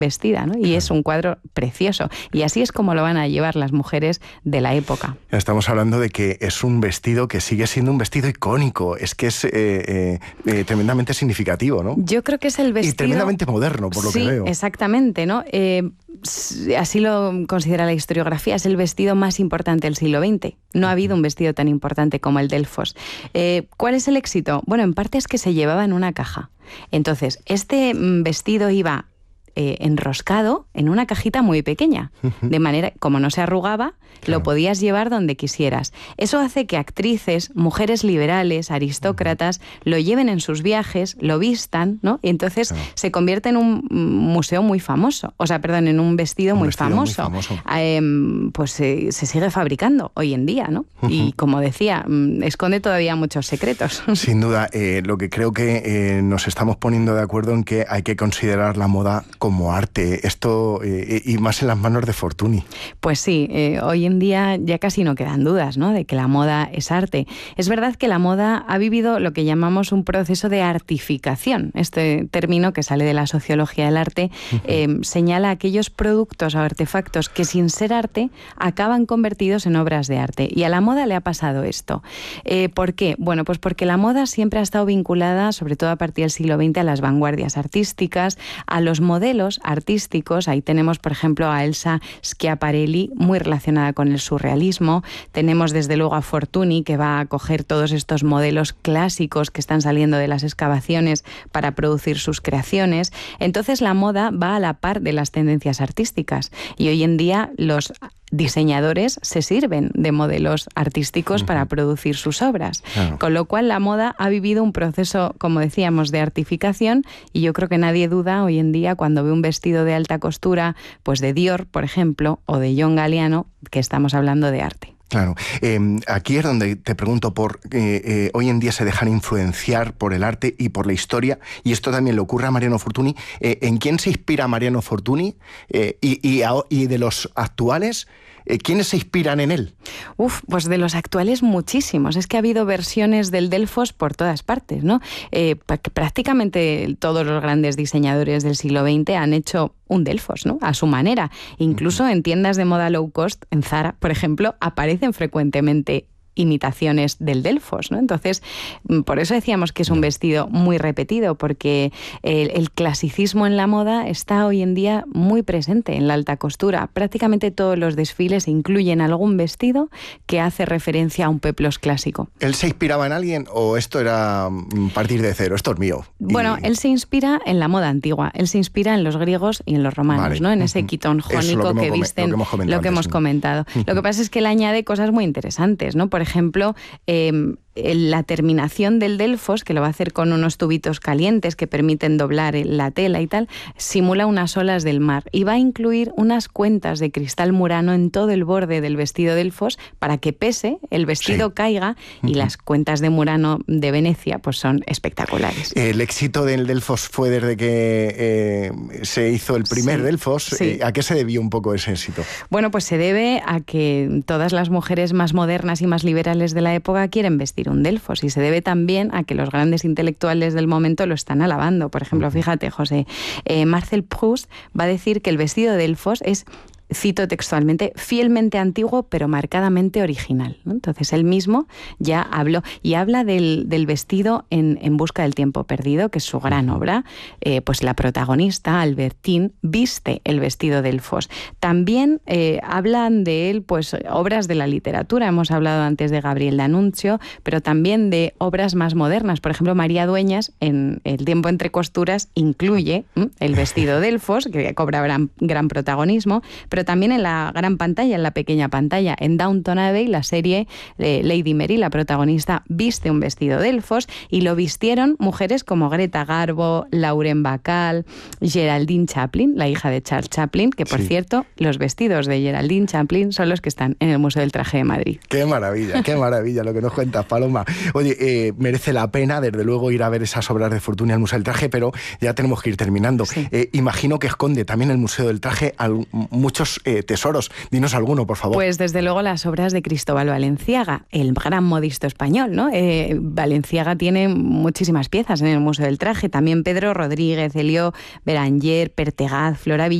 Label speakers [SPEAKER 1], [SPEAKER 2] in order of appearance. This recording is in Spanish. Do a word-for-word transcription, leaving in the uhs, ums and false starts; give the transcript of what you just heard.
[SPEAKER 1] vestida, ¿no? Y claro. Es un cuadro precioso. Y así es como lo van a llevar las mujeres de la época.
[SPEAKER 2] Estamos hablando de que es un vestido que sigue siendo un vestido icónico. Es que es eh, eh, eh, tremendamente significativo, ¿no?
[SPEAKER 1] Yo creo que es el vestido...
[SPEAKER 2] Y tremendamente moderno, por lo
[SPEAKER 1] sí,
[SPEAKER 2] que veo.
[SPEAKER 1] Exactamente, ¿no? Eh, así lo considera la historiografía. Es el vestido más importante del siglo veinte. No ha habido un vestido tan importante como el Delfos. Eh, ¿Cuál es el éxito? Bueno, en parte es que se llevaba en una caja. Entonces, este vestido iba eh, enroscado en una cajita muy pequeña, de manera, como no se arrugaba, claro. Lo podías llevar donde quisieras. Eso hace que actrices, mujeres liberales, aristócratas, lo lleven en sus viajes, lo vistan, ¿no? Y entonces claro. Se convierte en un museo muy famoso, o sea, perdón, en un vestido, un muy, vestido famoso. muy famoso. Eh, pues eh, se sigue fabricando hoy en día, ¿no? Uh-huh. Y como decía, esconde todavía muchos secretos.
[SPEAKER 2] Sin duda, eh, lo que creo que eh, nos estamos poniendo de acuerdo en que hay que considerar la moda como arte, esto eh, y más en las manos de Fortuny.
[SPEAKER 1] Pues sí, eh, hoy en día ya casi no quedan dudas, ¿no?, de que la moda es arte. Es verdad que la moda ha vivido lo que llamamos un proceso de artificación. Este término, que sale de la sociología del arte, uh-huh. eh, señala aquellos productos o artefactos que sin ser arte acaban convertidos en obras de arte. Y a la moda le ha pasado esto. Eh, ¿Por qué? Bueno, pues porque la moda siempre ha estado vinculada, sobre todo a partir del siglo veinte, a las vanguardias artísticas, a los modelos artísticos. Ahí tenemos, por ejemplo, a Elsa Schiaparelli, muy relacionada con el surrealismo. Tenemos, desde luego, a Fortuny, que va a coger todos estos modelos clásicos que están saliendo de las excavaciones para producir sus creaciones. Entonces, la moda va a la par de las tendencias artísticas. Y hoy en día los diseñadores se sirven de modelos artísticos uh-huh. para producir sus obras. Claro. Con lo cual, la moda ha vivido un proceso, como decíamos, de artificación, y yo creo que nadie duda hoy en día, cuando ve un vestido de alta costura, pues de Dior, por ejemplo, o de John Galliano, que estamos hablando de arte.
[SPEAKER 2] Claro. Eh, aquí es donde te pregunto por... Eh, eh, hoy en día se dejan influenciar por el arte y por la historia, y esto también le ocurre a Mariano Fortuny. Eh, ¿En quién se inspira Mariano Fortuny? Eh, y, y, y de los actuales, eh, ¿quiénes se inspiran en él?
[SPEAKER 1] Uf, pues de los actuales muchísimos. Es que ha habido versiones del Delfos por todas partes, ¿no? Eh, prácticamente todos los grandes diseñadores del siglo veinte han hecho un Delfos, ¿no?, a su manera. Incluso uh-huh. en tiendas de moda low cost, en Zara, por ejemplo, aparecen frecuentemente imitaciones del Delfos, ¿no? Entonces, por eso decíamos que es un vestido muy repetido, porque el, el clasicismo en la moda está hoy en día muy presente en la alta costura. Prácticamente todos los desfiles incluyen algún vestido que hace referencia a un peplos clásico.
[SPEAKER 2] ¿Él se inspiraba en alguien o esto era partir de cero? Esto es mío.
[SPEAKER 1] Bueno, y... él se inspira en la moda antigua. Él se inspira en los griegos y en los romanos, vale. ¿no? En ese quitón jónico que, que visten, lo que hemos comentado. Lo que hemos comentado. Lo que pasa es que él añade cosas muy interesantes, ¿no? Por ejemplo, eh, la terminación del Delfos, que lo va a hacer con unos tubitos calientes que permiten doblar la tela y tal, simula unas olas del mar, y va a incluir unas cuentas de cristal murano en todo el borde del vestido Delfos para que pese, el vestido sí. caiga, y uh-huh. las cuentas de Murano de Venecia pues son espectaculares.
[SPEAKER 2] El éxito del Delfos fue desde que eh, se hizo el primer sí. Delfos. Sí. ¿A qué se debió un poco ese éxito?
[SPEAKER 1] Bueno, pues se debe a que todas las mujeres más modernas y más liberales de la época quieren vestir un Delfos, y se debe también a que los grandes intelectuales del momento lo están alabando. Por ejemplo, uh-huh. fíjate, José, eh, Marcel Proust va a decir que el vestido de Delfos es, cito textualmente, fielmente antiguo pero marcadamente original, ¿no? Entonces él mismo ya habló, y habla del, del vestido en, en Busca del tiempo perdido, que es su gran obra. Eh, pues la protagonista, Albertine, viste el vestido del Delfos. También eh, hablan de él pues obras de la literatura. Hemos hablado antes de Gabriel D'Annunzio, pero también de obras más modernas. Por ejemplo, María Dueñas, en El tiempo entre costuras, incluye ¿m? el vestido del Delfos, que cobra gran, gran protagonismo, pero también en la gran pantalla, en la pequeña pantalla. En Downton Abbey, la serie, eh, Lady Mary, la protagonista, viste un vestido Delfos, y lo vistieron mujeres como Greta Garbo, Lauren Bacall, Geraldine Chaplin, la hija de Charles Chaplin, que por sí. cierto, los vestidos de Geraldine Chaplin son los que están en el Museo del Traje de Madrid.
[SPEAKER 2] ¡Qué maravilla, qué maravilla lo que nos cuentas, Paloma! Oye, eh, merece la pena, desde luego, ir a ver esas obras de Fortuny al Museo del Traje, pero ya tenemos que ir terminando. Sí. Eh, imagino que esconde también el Museo del Traje muchos otros eh, tesoros. Dinos alguno, por favor.
[SPEAKER 1] Pues desde luego las obras de Cristóbal Valenciaga, el gran modisto español, ¿no? Eh, Valenciaga tiene muchísimas piezas en el Museo del Traje, también Pedro Rodríguez, Elio Beranger, Pertegaz, Flora Villanueva,